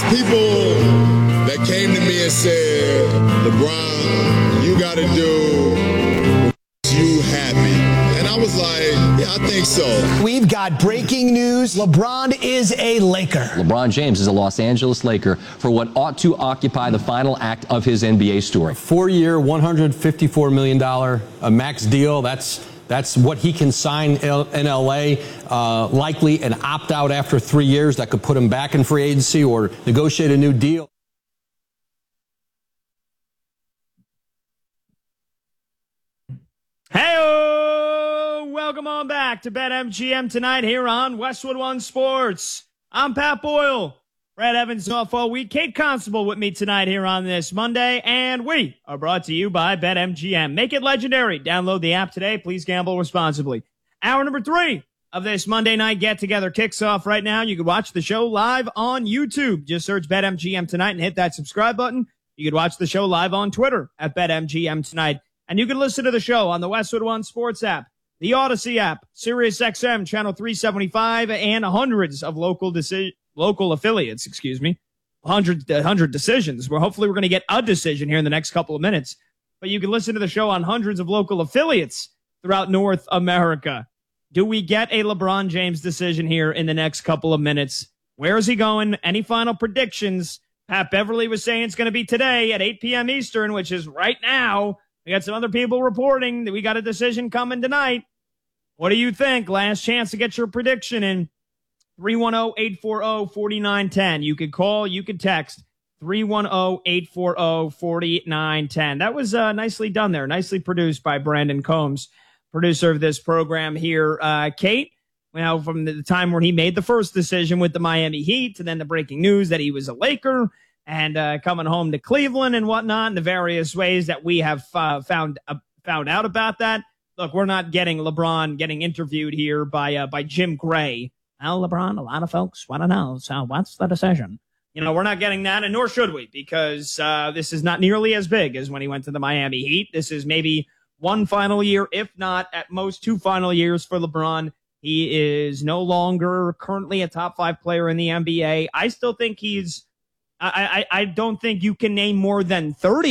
people that came to me and said, LeBron, you got to do what makes you happy. And I was like, yeah, I think so. We've got breaking news. LeBron is a Laker. LeBron James is a Los Angeles Laker for what ought to occupy the final act of his NBA story. 4-year, $154 million max deal. That's what he can sign in L.A. Likely an opt-out after 3 years that could put him back in free agency or negotiate a new deal. Hey-o! Welcome on back to BetMGM tonight here on Westwood One Sports. I'm Pat Boyle. Brad Evans off all week. Kate Constable with me tonight here on this Monday. And we are brought to you by BetMGM. Make it legendary. Download the app today. Please gamble responsibly. Hour number 3 of this Monday night get-together kicks off right now. You can watch the show live on YouTube. Just search BetMGM tonight and hit that subscribe button. You can watch the show live on Twitter at BetMGM tonight. And you can listen to the show on the Westwood One Sports app, the Odyssey app, SiriusXM, Channel 375, and hundreds of local affiliates, 100 decisions. Hopefully we're going to get a decision here in the next couple of minutes. But you can listen to the show on hundreds of local affiliates throughout North America. Do we get a LeBron James decision here in the next couple of minutes? Where is he going? Any final predictions? Pat Beverly was saying it's going to be today at 8 p.m. Eastern, which is right now. We got some other people reporting that we got a decision coming tonight. What do you think? Last chance to get your prediction in. 310-840-4910. You could call, you could text 310-840-4910. That was nicely done there. Nicely produced by Brandon Combs, producer of this program here. Kate, from the time where he made the first decision with the Miami Heat, and then the breaking news that he was a Laker, and coming home to Cleveland and whatnot, and the various ways that we have found out about that. Look, we're not getting LeBron getting interviewed here by Jim Gray. Well, LeBron, a lot of folks want to know, so what's the decision? We're not getting that, and nor should we, because this is not nearly as big as when he went to the Miami Heat. This is maybe one final year, if not at most 2 final years for LeBron. He is no longer currently a top 5 player in the NBA. I still think I don't think you can name more than 30